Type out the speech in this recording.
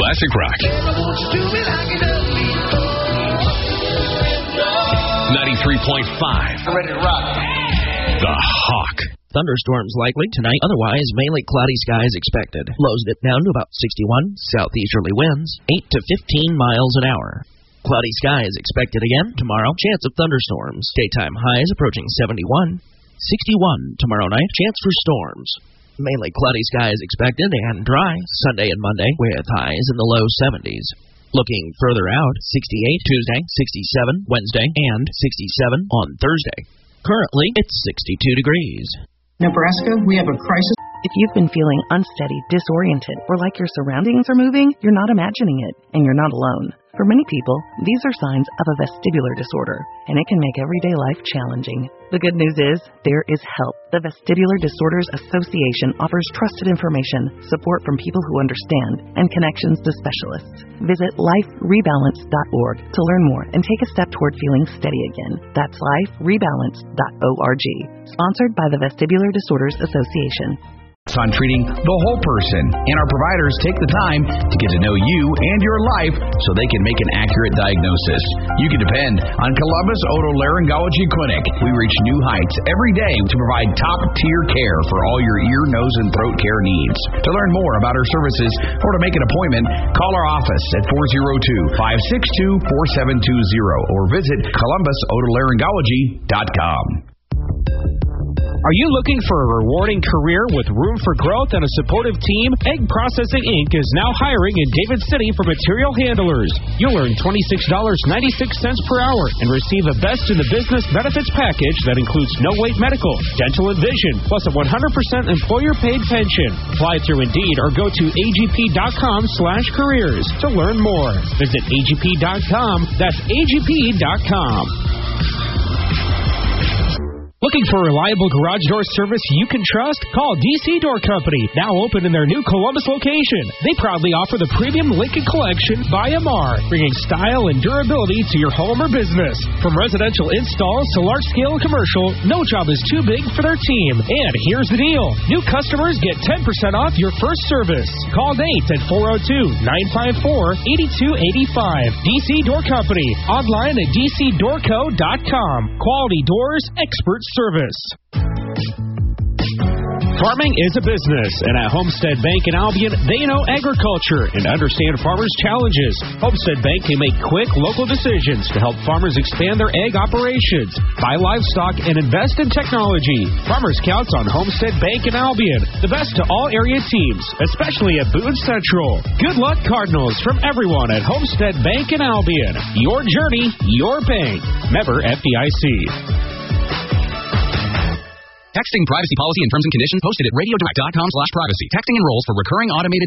classic rock. 93.5. Ready to rock. The Hawk. Thunderstorms likely tonight, otherwise mainly cloudy skies expected. Lows dip down to about 61, southeasterly winds, 8 to 15 miles an hour. Cloudy skies expected again tomorrow, chance of thunderstorms. Daytime highs approaching 71, 61 tomorrow night, chance for storms. Mainly cloudy skies expected and dry Sunday and Monday with highs in the low 70s. Looking further out, 68 Tuesday, 67 Wednesday, and 67 on Thursday. Currently, it's 62 degrees. Nebraska, we have a crisis. If you've been feeling unsteady, disoriented, or like your surroundings are moving, you're not imagining it, and you're not alone. For many people, these are signs of a vestibular disorder, and it can make everyday life challenging. The good news is, there is help. The Vestibular Disorders Association offers trusted information, support from people who understand, and connections to specialists. Visit liferebalance.org to learn more and take a step toward feeling steady again. That's liferebalance.org. Sponsored by the Vestibular Disorders Association. On treating the whole person, and our providers take the time to get to know you and your life so they can make an accurate diagnosis. You can depend on Columbus Otolaryngology Clinic. We reach new heights every day to provide top-tier care for all your ear, nose, and throat care needs. To learn more about our services or to make an appointment, call our office at 402-562-4720 or visit ColumbusOtolaryngology.com. Are you looking for a rewarding career with room for growth and a supportive team? Egg Processing Inc. is now hiring in David City for material handlers. You'll earn $26.96 per hour and receive a best in the business benefits package that includes no-wait medical, dental, and vision, plus a 100% employer-paid pension. Apply through Indeed or go to agp.com/careers to learn more. Visit agp.com. That's agp.com. Looking for reliable garage door service you can trust? Call DC Door Company, now open in their new Columbus location. They proudly offer the premium Lincoln Collection by MR, bringing style and durability to your home or business. From residential installs to large-scale commercial, no job is too big for their team. And here's the deal. New customers get 10% off your first service. Call Nate at 402-954-8285. DC Door Company. Online at dcdoorco.com. Quality doors, expert service. Farming is a business, and at Homestead Bank in Albion, they know agriculture and understand farmers' challenges. Homestead Bank can make quick local decisions to help farmers expand their egg operations, buy livestock, and invest in technology. Farmers counts on Homestead Bank in Albion, the best to all area teams, especially at Boone Central. Good luck, Cardinals, from everyone at Homestead Bank in Albion. Your journey, your bank. Member FDIC. Texting privacy policy and terms and conditions posted at radiodirect.com/privacy. Texting enrolls for recurring automated